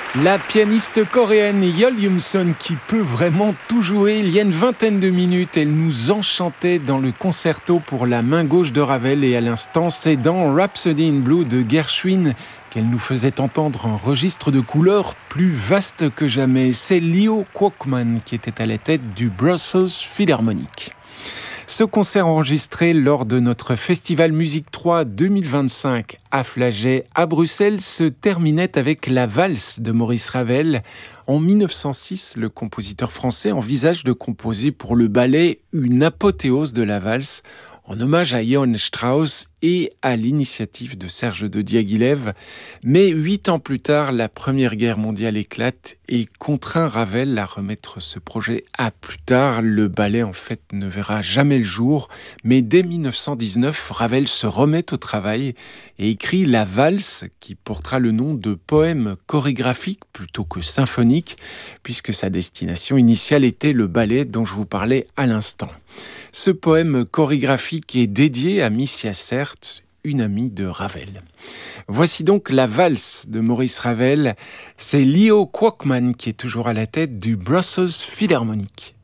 La pianiste coréenne Yeol Yum-sun qui peut vraiment tout jouer. Il y a une vingtaine de minutes, elle nous enchantait dans le concerto pour la main gauche de Ravel et à l'instant, c'est dans Rhapsody in Blue de Gershwin qu'elle nous faisait entendre un registre de couleurs plus vaste que jamais. C'est Leo Kwokman qui était à la tête du Brussels Philharmonic. Ce concert enregistré lors de notre Festival Musique 3 2025 à Flagey, à Bruxelles, se terminait avec la valse de Maurice Ravel. En 1906, le compositeur français envisage de composer pour le ballet une apothéose de la valse, en hommage à Johann Strauss et à l'initiative de Serge de Diaghilev. Mais 8 ans plus tard, la Première Guerre mondiale éclate et contraint Ravel à remettre ce projet à plus tard. Le ballet, en fait, ne verra jamais le jour. Mais dès 1919, Ravel se remet au travail et écrit la valse qui portera le nom de poème chorégraphique plutôt que symphonique, puisque sa destination initiale était le ballet dont je vous parlais à l'instant. Ce poème chorégraphique est dédié à Missia Sert, une amie de Ravel. Voici donc la valse de Maurice Ravel. C'est Leo Kwokman qui est toujours à la tête du Brussels Philharmonic.